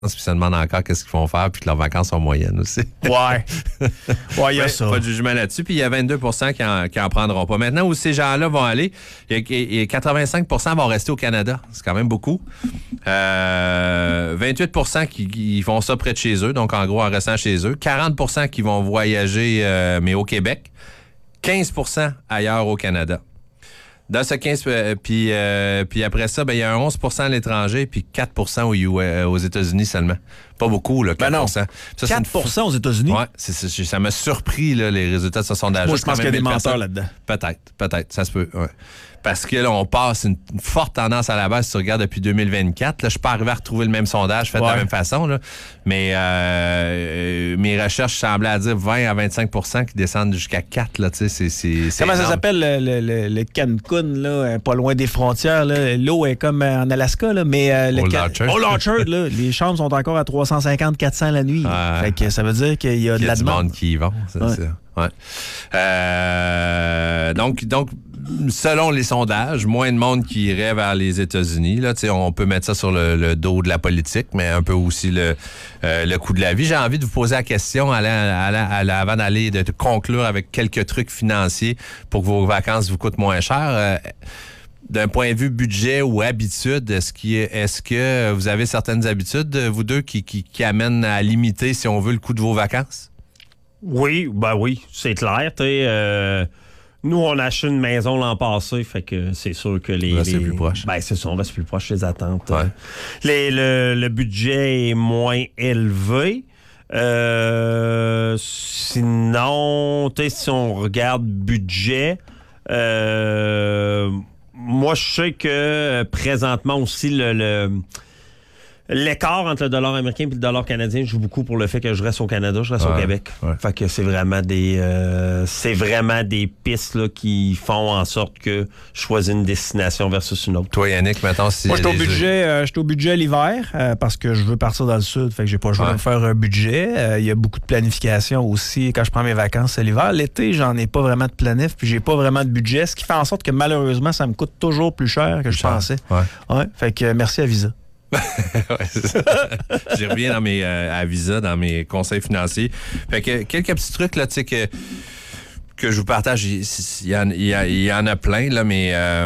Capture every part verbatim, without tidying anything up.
puis se demandent encore qu'est-ce qu'ils vont faire, puis que leurs vacances sont moyennes aussi. Ouais. Ouais, il y a ouais, ça. Pas de jugement là-dessus. Puis il y a vingt-deux pour cent qui en, qui en prendront pas. Maintenant, où ces gens-là vont aller, il y a, il y a quatre-vingt-cinq pour cent vont rester au Canada. C'est quand même beaucoup. Euh, vingt-huit pour cent qui, qui font ça près de chez eux, donc en gros en restant chez eux. quarante pour cent qui vont voyager, euh, mais au Québec. quinze pour cent ailleurs au Canada. Dans ce quinze, euh, puis, euh, puis après ça, ben, il y a un onze pour cent à l'étranger, puis quatre pour cent aux, euh, aux États-Unis seulement. Pas beaucoup, là, quatre pour cent. Ben ça, quatre pour cent aux États-Unis? Oui, ça m'a surpris, là, les résultats de ce sondage. Moi, je pense qu'il y a des menteurs là-dedans. Peut-être, peut-être, ça se peut, ouais. Parce que là, on passe une, une forte tendance à la baisse, si tu regardes depuis deux mille vingt-quatre. Là, je suis pas arrivé à retrouver le même sondage fait ouais. de la même façon, là. Mais euh, mes recherches semblaient à dire vingt à vingt-cinq pour cent qui descendent jusqu'à quatre. Là, c'est, c'est, c'est Comment énorme. Ça s'appelle, le, le, le Cancun, là, pas loin des frontières? Là. L'eau est comme en Alaska, là, mais euh, le Old Can... Orchard. Old Orchard, là, les chambres sont encore à trois cent cinquante à quatre cents la nuit. Ouais. Fait que ça veut dire qu'il y a Il y de a la du demande. monde qui y vont, c'est ouais. ça. Ouais. Euh, donc, donc, selon les sondages, moins de monde qui irait vers les États-Unis. Là, on peut mettre ça sur le, le dos de la politique, mais un peu aussi le, euh, le coût de la vie. J'ai envie de vous poser la question à la, à la, à la, avant d'aller de conclure avec quelques trucs financiers pour que vos vacances vous coûtent moins cher. Euh, D'un point de vue budget ou habitude, est-ce, qu'il, est-ce que vous avez certaines habitudes, vous deux, qui, qui, qui amènent à limiter, si on veut, le coût de vos vacances? Oui, ben oui, c'est clair. Euh, nous, on a acheté une maison l'an passé, fait que c'est sûr que les... On reste les, plus proche. Ben, c'est ça, on reste plus proche des attentes. Ouais. Les, le, le budget est moins élevé. Euh, sinon, tu sais, si on regarde budget... Euh, moi, je sais que présentement aussi, le, le l'écart entre le dollar américain et le dollar canadien joue beaucoup pour le fait que je reste au Canada, je reste ouais, au Québec. Ouais. Fait que c'est vraiment des euh, c'est vraiment des pistes là, qui font en sorte que je choisis une destination versus une autre. Toi, Yannick, mettons, si... Moi, je suis au budget, euh, au budget l'hiver euh, parce que je veux partir dans le sud. Fait que j'ai pas le choix ouais. de me faire un budget. Il euh, y a beaucoup de planification aussi quand je prends mes vacances l'hiver. L'été, j'en ai pas vraiment de planif puis j'ai pas vraiment de budget, ce qui fait en sorte que malheureusement, ça me coûte toujours plus cher que plus je cher. pensais. Ouais. Ouais, fait que euh, merci à Visa. ouais, c'est ça. J'y reviens dans mes, euh, à Visa, dans mes conseils financiers. Fait que quelques petits trucs là, tu sais, que, que je vous partage, il y, en, il y, a, il y en a plein, là, mais euh,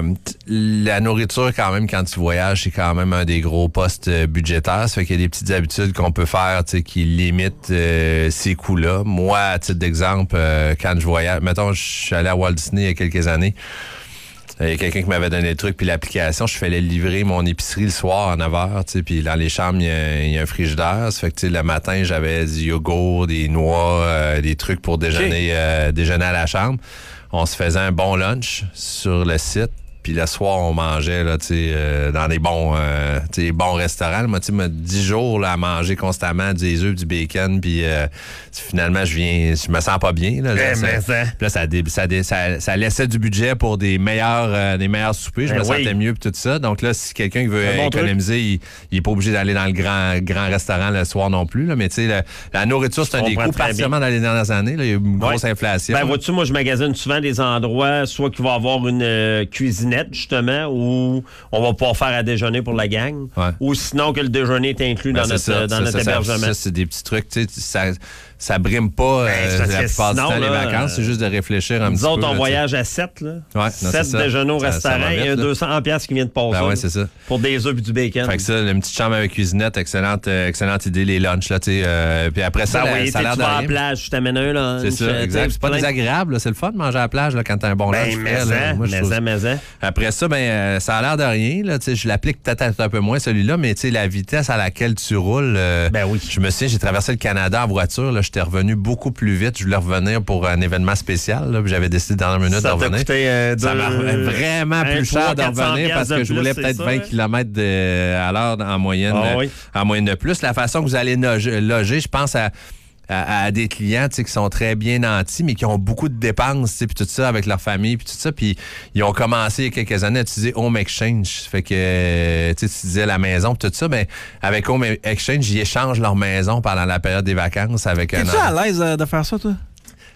la nourriture, quand même, quand tu voyages, c'est quand même un des gros postes budgétaires. Ça fait qu'il y a des petites habitudes qu'on peut faire, tu sais, qui limitent euh, ces coûts-là. Moi, à titre d'exemple, euh, quand je voyage, mettons, je suis allé à Walt Disney il y a quelques années. Il y a quelqu'un qui m'avait donné le truc, puis l'application, je fallait livrer mon épicerie le soir à neuf heures, tu sais, puis dans les chambres, il y a, il y a un frigidaire. Ça fait que, tu sais, le matin, j'avais du yogourt, des noix, euh, des trucs pour déjeuner, okay. euh, déjeuner à la chambre. On se faisait un bon lunch sur le site. Puis le soir, on mangeait là, euh, dans des bons, euh, bons restaurants. Moi, tu sais, dix jours là, à manger constamment des œufs, du bacon. Puis euh, finalement, je viens, je me sens pas bien. Là, là, ça, ça. Là, ça, ça, ça, ça laissait du budget pour des meilleurs, euh, des meilleurs soupers. Je ben me oui. sentais mieux puis tout ça. Donc là, si quelqu'un qui veut bon économiser, il, il est pas obligé d'aller dans le grand, grand restaurant le soir non plus. Là. Mais tu sais, la, la nourriture, c'est un des coûts, particulièrement dans les dernières années. Là, il y a une grosse ouais. inflation. Ben, vois-tu, moi, je magasine souvent des endroits, soit qu'il va y avoir une euh, cuisinette, justement, où on va pouvoir faire à déjeuner pour la gang, ouais. ou sinon que le déjeuner est inclus ben, dans notre, ça, dans ça, notre ça, hébergement. Ça, c'est des petits trucs, tu sais, ça, ça brime pas ben, euh, la plupart du temps là, les vacances, euh, c'est juste de réfléchir un petit peu. Nous autres, on là, voyage à sept, là. Ouais, sept déjeuners au restaurant et un deux cents piastres qui vient de passer. Ben ouais, c'est ça. Pour des œufs et du bacon. Fait que ça, une petite chambre avec cuisinette, excellente, euh, excellente idée, les lunchs, là, tu sais. Euh, puis après ça, ben la, oui, ça a l'air tu de vas rien. à la plage, tu t'amènes un lunch. C'est ça, exact. C'est pas désagréable, là, c'est le fun de manger à la plage là, quand t'as un bon ben, lunch. Mais ça, mais ça, mais ça. Après ça, ben, euh, ça a l'air de rien, là, tu sais. Je l'applique peut-être un peu moins, celui-là, mais tu sais, la vitesse à laquelle tu roules. Euh, ben oui. Je me souviens, j'ai traversé le Canada en voiture, là, j'étais revenu beaucoup plus vite. Je voulais revenir pour un événement spécial, là, puis j'avais décidé dans une minute ça de revenir. Coûté, euh, ça m'a vraiment plus cher de revenir parce que je voulais peut-être vingt kilomètres à l'heure en moyenne, ah, oui. en moyenne de plus. La façon que vous allez loger, loger je pense à À, à des clients qui sont très bien nantis, mais qui ont beaucoup de dépenses, puis tout ça, avec leur famille, puis tout ça. Puis ils ont commencé il y a quelques années à utiliser Home Exchange. Fait que tu disais la maison, puis tout ça, mais avec Home Exchange, ils échangent leur maison pendant la période des vacances avec un. Es-tu à l'aise de faire ça, toi?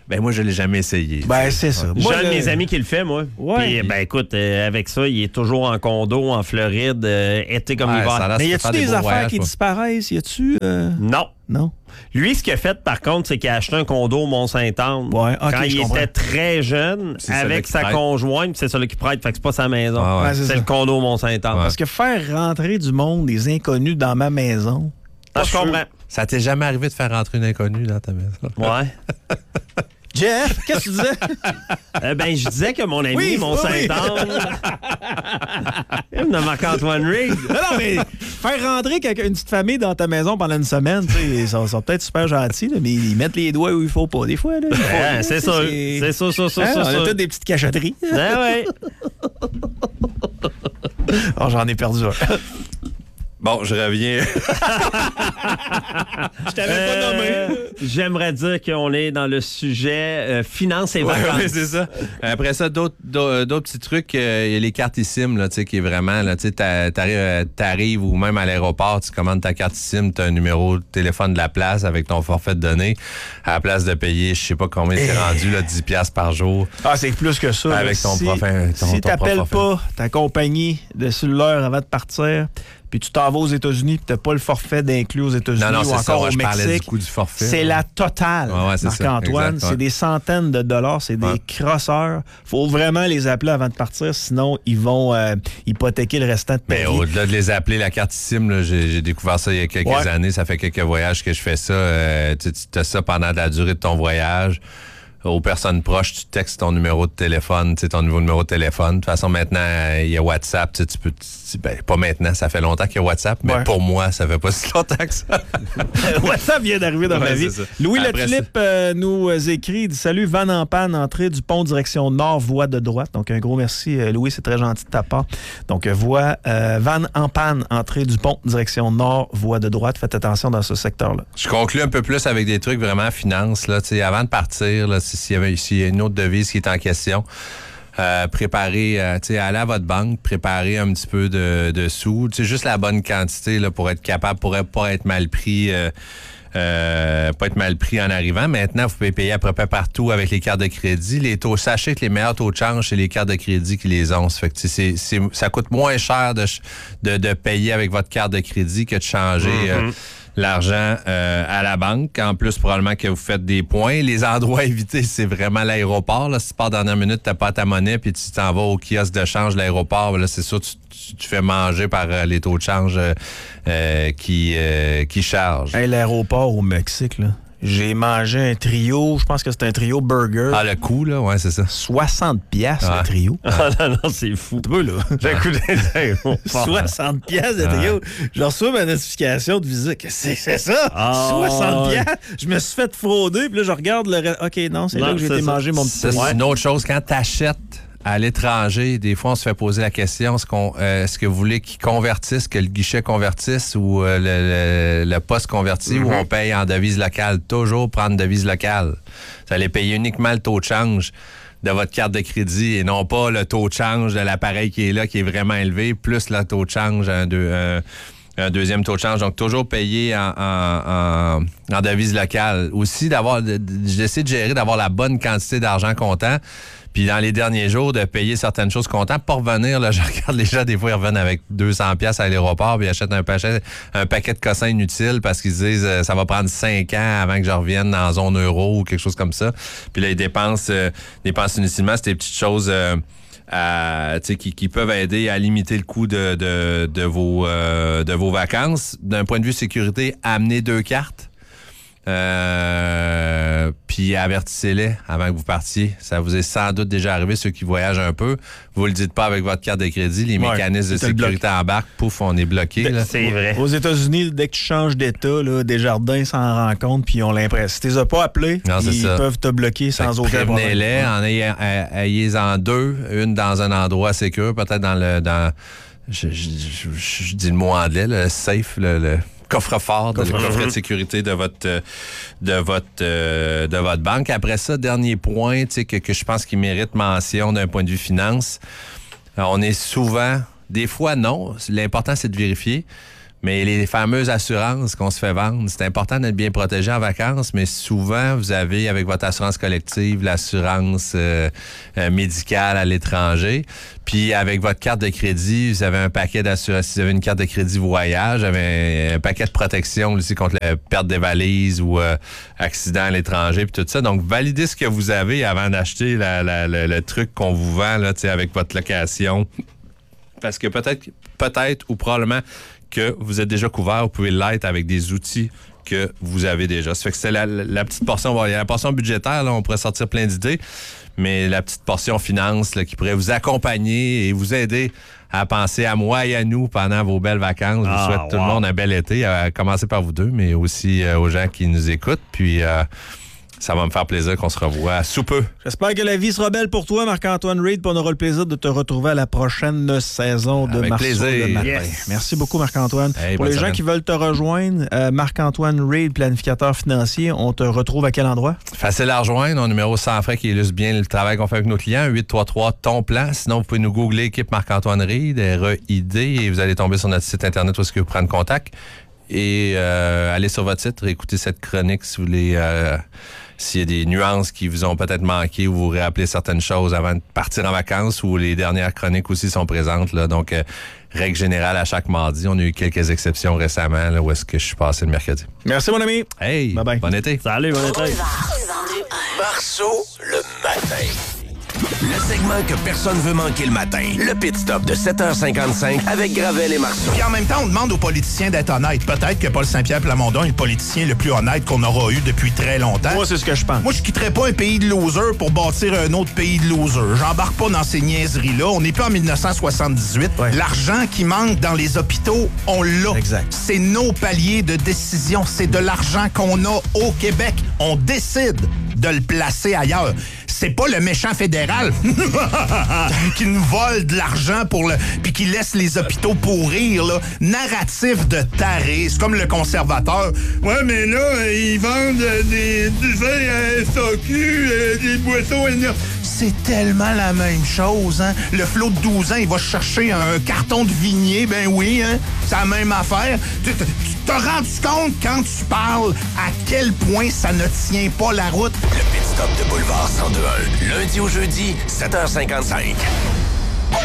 Ben moi, je l'ai jamais essayé. Ben, c'est ça. J'ai Moi, un de le- mes amis qui le fait, moi. Ouais. Puis, ben écoute, euh, avec ça, il est toujours en condo, en Floride, euh, été comme Ouais, hiver. ça a l'air- Mais y tu a-tu peux faire des, des beaux affaires voyages, qui quoi. disparaissent? Y a-tu... euh, Non. Non? Lui, ce qu'il a fait, par contre, c'est qu'il a acheté un condo au Mont-Saint-Anne. Ouais, ok, quand je il comprends. était très jeune, C'est celui avec qui sa prête. conjointe, puis c'est celui qui prête, fait que c'est pas sa maison. Ah ouais. Ouais, c'est c'est ça. le condo au Mont-Saint-Anne. Ouais. Parce que faire rentrer du monde, des inconnus dans ma maison... Ah, je sûr. comprends. Ça t'est jamais arrivé de faire rentrer une inconnue dans ta maison? Ouais. Jeff, qu'est-ce que tu disais? Euh, ben, je disais que mon ami, Oui, Mont-Saint-Anne, il de Marc-Antoine Reed. Non, non, mais faire rentrer quelqu'un- une petite famille dans ta maison pendant une semaine, tu sais, ils sont, sont peut-être super gentils, là, mais ils mettent les doigts où il faut pas. Des fois, là. il faut- Ouais, c'est ça. c'est- C'est ça, ça, ça, Hein, ça. on ça. a toutes des petites cachotteries. Ben ouais. Oh, j'en ai perdu un. Bon, je reviens. Je t'avais Euh, J'aimerais dire qu'on est dans le sujet euh, finances et Ouais, vacances. ouais, c'est ça. Après ça, d'autres, d'autres, d'autres petits trucs. euh, Il y a les cartes eSIM, là, tu sais, qui est vraiment, là, tu sais, t'a- t'arrives, euh, t'arrives ou même à l'aéroport, tu commandes ta carte eSIM, tu as un numéro de téléphone de la place avec ton forfait de données. À la place de payer, je sais pas combien c'est rendu, là, dix piastres par jour. Ah, c'est plus que ça. Avec là. ton si, profil- ton- Si ton t'appelles propre pas ta compagnie de cellulaire avant de partir, puis tu t'en vas aux États-Unis, puis t'as pas le forfait d'inclus aux États-Unis Non, non, ou c'est encore ça. Ouais, au je parlais Mexique, du coût du forfait. c'est la totale, Ouais, ouais, c'est ça. Marc-Antoine. Exact, ouais. C'est des centaines de dollars, c'est Ouais. des crosseurs. Faut vraiment les appeler avant de partir, sinon ils vont euh, hypothéquer le restant de ta Mais vie. au-delà de les appeler, la carte SIM, là, j'ai, j'ai découvert ça il y a quelques Ouais. années. Ça fait quelques voyages que je fais ça. Euh, tu tu as ça pendant la durée de ton voyage. Aux personnes proches, tu textes ton numéro de téléphone, tu sais, ton nouveau numéro de téléphone. De toute façon, maintenant, euh, il y a WhatsApp. Tu sais, tu peux, tu- ben, pas maintenant, ça fait longtemps qu'il y a WhatsApp, mais Ouais. pour moi, ça fait pas si longtemps que ça. WhatsApp vient d'arriver dans Ouais, ma vie. c'est ça. Louis Après Latulippe euh, nous euh, écrit, il dit salut, Van en panne, entrée du pont direction nord, voie de droite. Donc un gros merci, euh, Louis, c'est très gentil de ta part. Donc euh, voie euh, Van en panne, entrée du pont direction nord, voie de droite. Faites attention dans ce secteur-là. Je conclue un peu plus avec des trucs vraiment finances. Là, tu sais, avant de partir, là, si- s'il y avait s'il y a une autre devise qui est en question, euh, préparez, euh, tu sais, allez à votre banque, préparez un petit peu de, de sous. Tu sais, juste la bonne quantité là, pour être capable, pour pas être mal pris. Euh, Euh, pas être mal pris en arrivant. Maintenant, vous pouvez payer à peu près partout avec les cartes de crédit. Les taux, sachez que les meilleurs taux de change, c'est les cartes de crédit qui les ont. Ça fait que, tu sais, c'est, c'est, ça coûte moins cher de, de, de payer avec votre carte de crédit que de changer Mm-hmm. euh, l'argent euh, à la banque. En plus, probablement que vous faites des points. Les endroits à éviter, c'est vraiment l'aéroport. Là. Si tu pars dernière minute, tu n'as pas ta monnaie, puis tu t'en vas au kiosque de change de l'aéroport, là, c'est sûr, tu, tu, tu fais manger par euh, les taux de change euh, euh, qui, euh, qui chargent. Hey, l'aéroport au Mexique, là. J'ai mangé un trio, je pense que c'est un trio burger. Ah, le coût, là, ouais, c'est ça. soixante piastres Ouais. le trio. Ah non, non, c'est fou. Tu veux, là? J'ai un coup d'aéroport. soixante piastres de trio. Je reçois ma notification de visite. Qu'est-ce que c'est ça? Ah, soixante ouais. piastres. Je me suis fait frauder, puis là, je regarde le reste. OK, non, c'est Non, là que j'ai c'est été ça. manger mon petit Ça, c'est poulet. une autre chose. Quand tu achètes à l'étranger, des fois, on se fait poser la question, est-ce, qu'on, euh, est-ce que vous voulez qu'ils convertissent, que le guichet convertisse ou euh, le, le, le poste converti Mm-hmm. ou on paye en devise locale? Toujours prendre devise locale. Vous allez payer uniquement le taux de change de votre carte de crédit et non pas le taux de change de l'appareil qui est là, qui est vraiment élevé, plus le taux de change un, deux, un, un deuxième taux de change. Donc, toujours payer en, en, en, en devise locale. Aussi, d'avoir, de- de- j'essaie de gérer, d'avoir la bonne quantité d'argent comptant. Puis dans les derniers jours, de payer certaines choses comptant. Pour revenir, là, je regarde les gens, des fois, ils reviennent avec deux cents piastres à l'aéroport, puis ils achètent un paquet, un paquet de cossins inutiles parce qu'ils se disent euh, ça va prendre cinq ans avant que je revienne dans la zone euro ou quelque chose comme ça. Puis là, ils dépensent, euh, dépensent inutilement. C'est des petites choses euh, à, tu sais, qui, qui peuvent aider à limiter le coût de, de, de, vos, euh, de vos vacances. D'un point de vue sécurité, amenez deux cartes. Euh, puis avertissez-les avant que vous partiez. Ça vous est sans doute déjà arrivé, ceux qui voyagent un peu. Vous le dites pas avec votre carte de crédit. Les Ouais, mécanismes de c'est le bloc. sécurité embarquent. Pouf, on est bloqué. Là. C'est vrai. Aux États-Unis, dès que tu changes d'État, là, Desjardins s'en rendent compte, puis ils ont l'impression. Si tu les as pas appelés, Non, c'est ils ça. peuvent te bloquer Fait sans que aucun problème. prévenez-les, en ayant, ayez-en deux, une dans un endroit sécure, peut-être dans le, dans, je, je, je- je dis le mot anglais, le safe, le, le coffre-fort, de- le coffret de sécurité de votre, euh, de votre, euh, de votre banque. Après ça, dernier point, tu sais, que, que je pense qu'il mérite mention d'un point de vue finance. Euh, On est souvent, des fois non, l'important c'est de vérifier. Mais les fameuses assurances qu'on se fait vendre, c'est important d'être bien protégé en vacances, mais souvent, vous avez, avec votre assurance collective, l'assurance euh, euh, médicale à l'étranger. Puis avec votre carte de crédit, vous avez un paquet d'assurance. Si vous avez une carte de crédit voyage, vous avez un, un paquet de protection aussi contre la perte des valises ou euh, accident à l'étranger, puis tout ça. Donc, validez ce que vous avez avant d'acheter la, la, la, le truc qu'on vous vend là, avec votre location. Parce que peut-être, peut-être ou probablement que vous êtes déjà couvert, vous pouvez l'être avec des outils que vous avez déjà. Ça fait que c'est la, la petite portion, bon, il y a la portion budgétaire, là, on pourrait sortir plein d'idées, mais la petite portion finance là, qui pourrait vous accompagner et vous aider à penser à moi et à nous pendant vos belles vacances. Je vous Ah, souhaite tout wow. le monde un bel été, à commencer par vous deux, mais aussi euh, aux gens qui nous écoutent. Puis euh, ça va me faire plaisir qu'on se revoie sous peu. J'espère que la vie sera belle pour toi, Marc-Antoine Reid, puis on aura le plaisir de te retrouver à la prochaine saison de Avec Marceau plaisir. le matin. Yes. Merci beaucoup, Marc-Antoine. Hey, pour bonne les gens semaine. qui veulent te rejoindre, euh, Marc-Antoine Reid, planificateur financier, on te retrouve à quel endroit? Facile à rejoindre, un numéro sans frais qui illustre bien le travail qu'on fait avec nos clients, huit trois trois ton plan. Sinon, vous pouvez nous googler équipe Marc-Antoine Reid, R E I D, et vous allez tomber sur notre site Internet où est-ce que vous prendre contact. Et euh, allez sur votre site, réécoutez cette chronique si vous voulez, euh, s'il y a des nuances qui vous ont peut-être manqué ou vous réappelez certaines choses avant de partir en vacances, ou les dernières chroniques aussi sont présentes. Là. Donc, euh, règle générale à chaque mardi. On a eu quelques exceptions récemment là, où est-ce que je suis passé le mercredi. Merci, mon ami. Hey, Bye bye. bon été. Salut, bon été. Marceau, le matin. Le segment que personne veut manquer le matin. Le pit stop de sept heures cinquante-cinq avec Gravel et Marceau. Puis en même temps, on demande aux politiciens d'être honnêtes. Peut-être que Paul Saint-Pierre Plamondon est le politicien le plus honnête qu'on aura eu depuis très longtemps. Moi, c'est ce que je pense. Moi, je quitterais pas un pays de losers pour bâtir un autre pays de losers. J'embarque pas dans ces niaiseries-là. On n'est plus en dix-neuf cent soixante-dix-huit. Ouais. L'argent qui manque dans les hôpitaux, on l'a. Exact. C'est nos paliers de décision. C'est de l'argent qu'on a au Québec. On décide de le placer ailleurs. C'est pas le méchant fédéral qui nous vole de l'argent pour le puis qui laisse les hôpitaux pourrir, là. Narratif de taré. C'est comme le conservateur. Ouais, mais là, ils vendent euh, des, du vin à S A Q, euh, des boissons énergisantes. C'est tellement la même chose, hein? Le flot de douze ans, il va chercher un carton de vignier, ben oui, hein? C'est la même affaire. Tu tu- tu te rends compte quand tu parles à quel point ça ne tient pas la route? Le pit stop de Boulevard cent deux un. Lundi au jeudi, sept heures cinquante-cinq.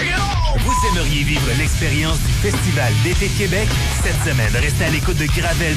Vous aimeriez vivre l'expérience du Festival d'été de Québec? Cette semaine, restez à l'écoute de Gravel